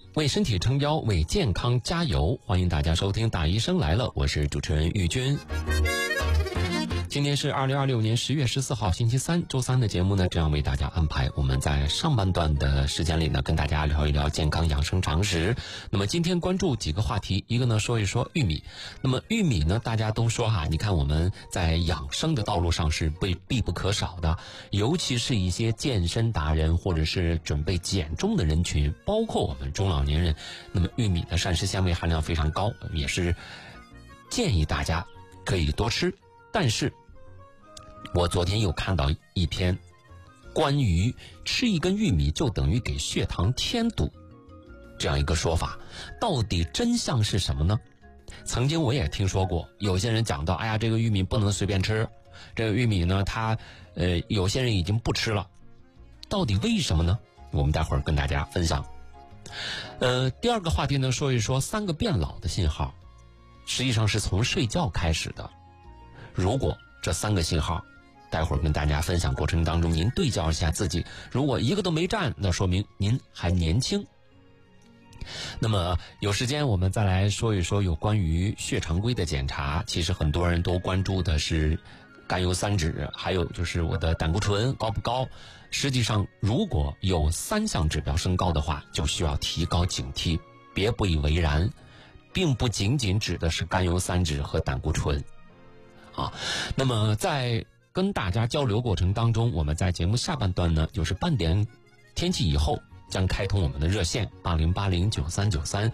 为身体撑腰，为健康加油。欢迎大家收听大医生来了，我是主持人玉军。今天是2026年10月14号星期三，周三的节目呢，这样为大家安排。我们在上半段的时间里呢，跟大家聊一聊健康养生常识。那么今天关注几个话题，一个呢说一说玉米。那么玉米呢，大家都说你看我们在养生的道路上是必不可少的，尤其是一些健身达人或者是准备减重的人群，包括我们中老年人。那么玉米的膳食纤维含量非常高，也是建议大家可以多吃。但是我昨天又看到一篇关于吃一根玉米就等于给血糖添堵这样一个说法，到底真相是什么呢？曾经我也听说过有些人讲到，这个玉米不能随便吃，这个玉米呢有些人已经不吃了，到底为什么呢？我们待会儿跟大家分享。第二个话题呢，说一说3个变老的信号，实际上是从睡觉开始的。如果这3个信号待会儿跟大家分享过程当中您对照一下自己，如果一个都没占，那说明您还年轻。那么有时间我们再来说一说有关于血常规的检查。其实很多人都关注的是甘油三酯，还有就是我的胆固醇高不高。实际上如果有3项指标升高的话，就需要提高警惕，别不以为然，并不仅仅指的是甘油三酯和胆固醇那么在跟大家交流过程当中，我们在节目下半段呢，就是半点天气以后将开通我们的热线80809393